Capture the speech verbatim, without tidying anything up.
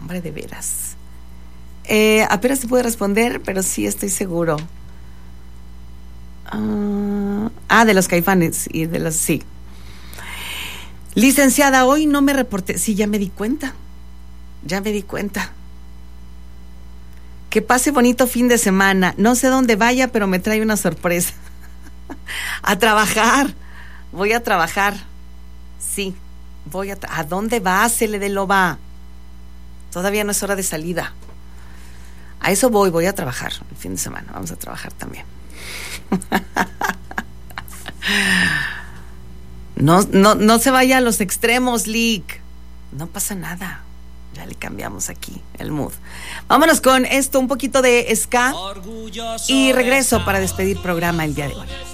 Hombre, de veras. Eh, apenas se puede responder, pero sí estoy seguro. Uh, ah, de los Caifanes y de los... Sí. Licenciada, hoy no me reporté. Sí, ya me di cuenta. Ya me di cuenta. Que pase bonito fin de semana. No sé dónde vaya, pero me trae una sorpresa. A trabajar. Voy a trabajar. Sí, voy a... Tra- ¿A dónde va, Cele de Loba? Todavía no es hora de salida. A eso voy, voy a trabajar el fin de semana. Vamos a trabajar también. No, no, no se vaya a los extremos, Lick. No pasa nada. Ya le cambiamos aquí el mood. Vámonos con esto, un poquito de ska. Y regreso para despedir programa el día de hoy.